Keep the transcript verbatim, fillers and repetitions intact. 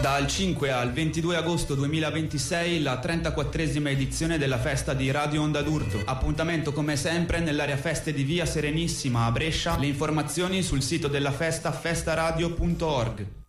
Dal cinque al ventidue agosto duemilaventisei la trentaquattresima edizione della festa di Radio Onda d'Urto. Appuntamento come sempre nell'area feste di via Serenissima a Brescia. Le informazioni sul sito della festa festaradio punto org.